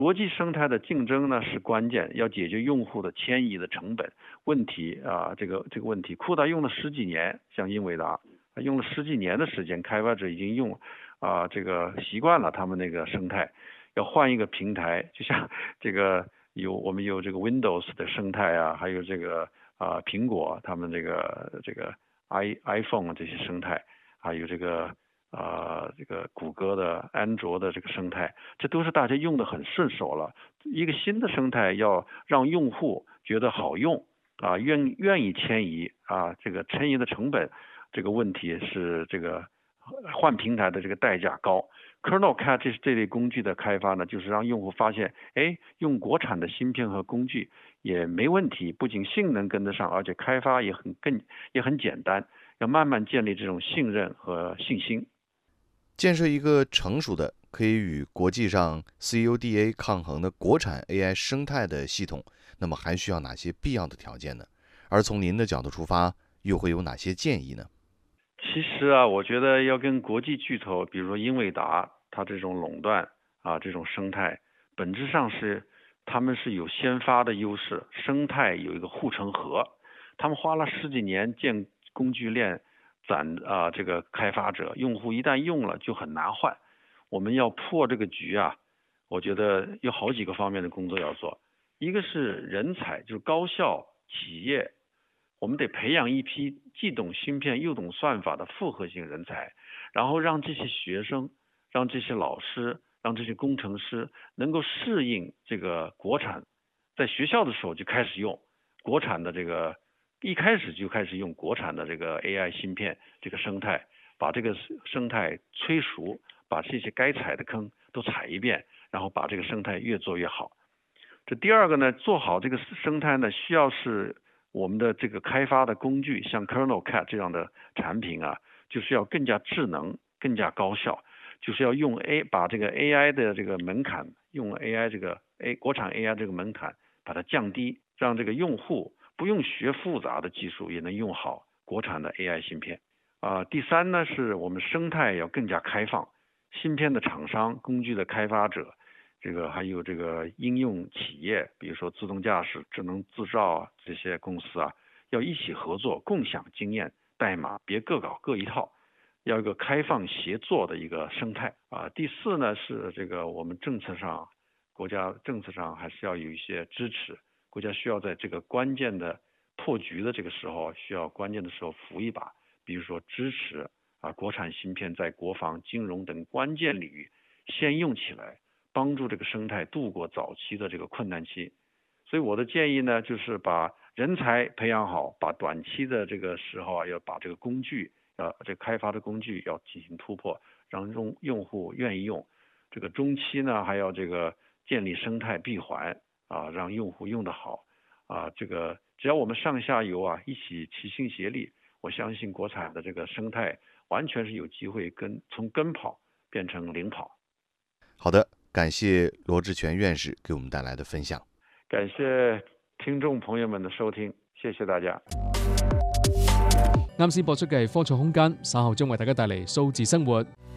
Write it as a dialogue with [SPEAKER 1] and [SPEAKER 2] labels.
[SPEAKER 1] 国际生态的竞争呢是关键，要解决用户的迁移的成本问题啊，这个问题，CUDA用了十几年，像英伟达用了十几年的时间，开发者已经用这个习惯了他们那个生态，要换一个平台，就像这个我们有这个 Windows 的生态啊，还有这个苹果他们这个 iPhone 这些生态，还有这个谷歌的安卓的这个生态，这都是大家用的很顺手了。一个新的生态要让用户觉得好用愿意迁移这个迁移的成本这个问题是这个换平台的这个代价高。Kernel Cat 这类工具的开发呢，就是让用户发现，用国产的芯片和工具也没问题，不仅性能跟得上，而且开发也很简单。要慢慢建立这种信任和信心。
[SPEAKER 2] 建设一个成熟的可以与国际上 CUDA 抗衡的国产 AI 生态的系统，那么还需要哪些必要的条件呢？而从您的角度出发，又会有哪些建议呢？
[SPEAKER 1] 其实我觉得要跟国际巨头，比如说英伟达，它这种垄断这种生态，本质上是他们是有先发的优势，生态有一个护城河，他们花了十几年建工具链，这个开发者用户一旦用了就很难换。我们要破这个局我觉得有好几个方面的工作要做。一个是人才，就是高校企业，我们得培养一批既懂芯片又懂算法的复合型人才，然后让这些学生、让这些老师、让这些工程师能够适应这个国产，在学校的时候就开始用国产的一开始就开始用国产的这个 AI 芯片这个生态，把这个生态催熟，把这些该踩的坑都踩一遍，然后把这个生态越做越好。这第二个呢，做好这个生态呢，需要是我们的这个开发的工具，像 Kernel Cat 这样的产品就是要更加智能、更加高效，就是要把这个 AI 的这个门槛，用 AI 国产 AI 这个门槛把它降低，让这个用户不用学复杂的技术也能用好国产的 AI 芯片。第三呢，是我们生态要更加开放，芯片的厂商、工具的开发者，还有这个应用企业，比如说自动驾驶、智能制造这些公司要一起合作，共享经验、代码，别各搞各一套，要一个开放协作的一个生态第四呢，是我们国家政策上还是要有一些支持，国家需要在这个关键的破局的这个时候，需要关键的时候扶一把，比如说支持国产芯片在国防、金融等关键领域先用起来，帮助这个生态度过早期的这个困难期。所以我的建议呢，就是把人才培养好，把短期的这个时候要把这个工具这开发的工具要进行突破，让用户愿意用。这个中期呢，还要建立生态闭环让用户用得好只要我们上下游一起齐心协力，我相信国产的这个生态完全是有机会从跟跑变成领跑。
[SPEAKER 2] 好的，感谢罗志全院士给我们帶來的分享。
[SPEAKER 1] 感謝聽眾朋友們的收聽，謝謝大家。
[SPEAKER 3] 啱先播出嘅係科創空間，稍後將為大家帶嚟數字生活。